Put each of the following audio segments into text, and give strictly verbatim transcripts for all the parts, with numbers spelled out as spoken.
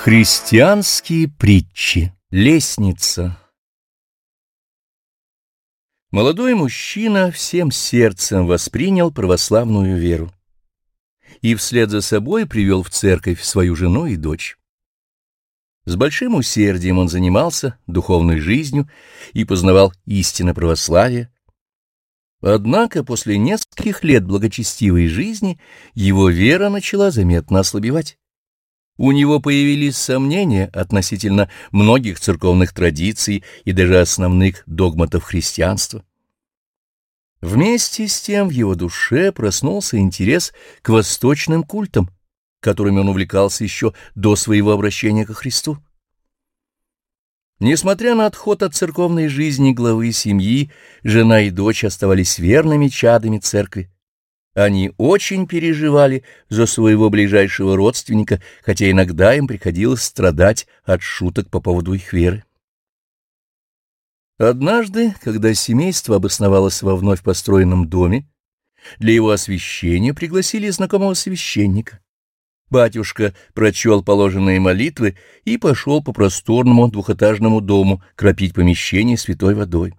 Христианские притчи. Лестница. Молодой мужчина всем сердцем воспринял православную веру и вслед за собой привел в церковь свою жену и дочь. С большим усердием он занимался духовной жизнью и познавал истинно православие. Однако после нескольких лет благочестивой жизни его вера начала заметно ослабевать. У него появились сомнения относительно многих церковных традиций и даже основных догматов христианства. Вместе с тем в его душе проснулся интерес к восточным культам, которыми он увлекался еще до своего обращения ко Христу. Несмотря на отход от церковной жизни главы семьи, жена и дочь оставались верными чадами церкви. Они очень переживали за своего ближайшего родственника, хотя иногда им приходилось страдать от шуток по поводу их веры. Однажды, когда семейство обосновалось во вновь построенном доме, для его освящения пригласили знакомого священника. Батюшка прочел положенные молитвы и пошел по просторному двухэтажному дому кропить помещение святой водой.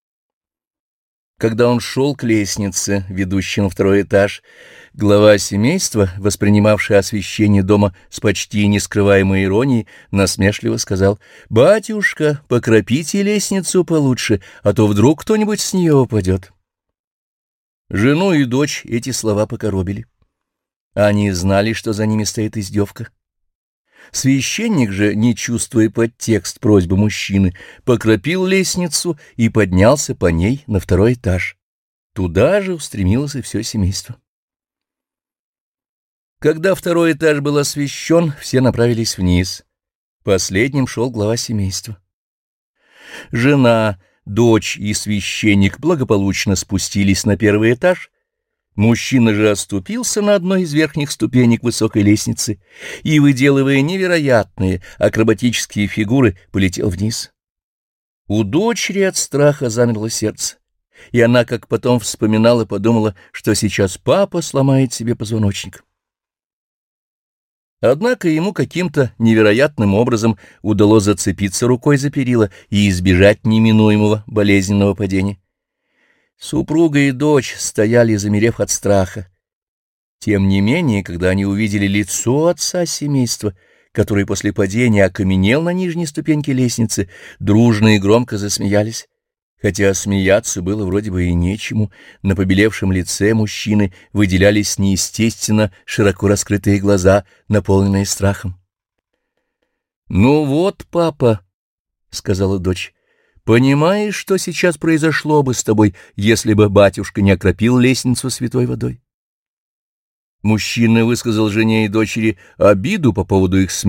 Когда он шел к лестнице, ведущей на второй этаж, глава семейства, воспринимавший освящение дома с почти нескрываемой иронией, насмешливо сказал: «Батюшка, покропите лестницу получше, а то вдруг кто-нибудь с нее упадет». Жену и дочь эти слова покоробили. Они знали, что за ними стоит издевка. Священник же, не чувствуя подтекст просьбы мужчины, покропил лестницу и поднялся по ней на второй этаж. Туда же устремилось и все семейство. Когда второй этаж был освящен, все направились вниз. Последним шел глава семейства. Жена, дочь и священник благополучно спустились на первый этаж. Мужчина же оступился на одной из верхних ступенек высокой лестницы и, выделывая невероятные акробатические фигуры, полетел вниз. У дочери от страха замерло сердце, и она, как потом вспоминала, подумала, что сейчас папа сломает себе позвоночник. Однако ему каким-то невероятным образом удалось зацепиться рукой за перила и избежать неминуемого болезненного падения. Супруга и дочь стояли, замерев от страха. Тем не менее, когда они увидели лицо отца семейства, который после падения окаменел на нижней ступеньке лестницы, дружно и громко засмеялись. Хотя смеяться было вроде бы и нечему, на побелевшем лице мужчины выделялись неестественно широко раскрытые глаза, наполненные страхом. «Ну вот, папа», — сказала дочь, — «понимаешь, что сейчас произошло бы с тобой, если бы батюшка не окропил лестницу святой водой?» Мужчина высказал жене и дочери обиду по поводу их смерти.